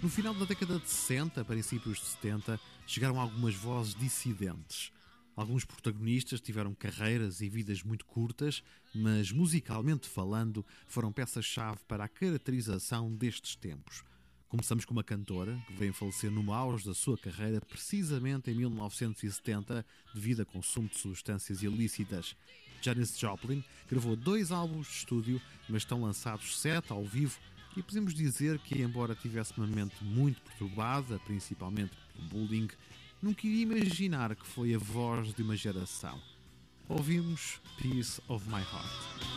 No final da década de 60, princípios de 70, chegaram algumas vozes dissidentes. Alguns protagonistas tiveram carreiras e vidas muito curtas, mas musicalmente falando, foram peças-chave para a caracterização destes tempos. Começamos com uma cantora que veio falecer no auge da sua carreira precisamente em 1970 devido a consumo de substâncias ilícitas. Janis Joplin gravou 2 álbuns de estúdio, mas estão lançados 7 ao vivo e podemos dizer que, embora tivesse uma mente muito perturbada, principalmente pelo bullying, nunca iria imaginar que foi a voz de uma geração. Ouvimos Piece of My Heart.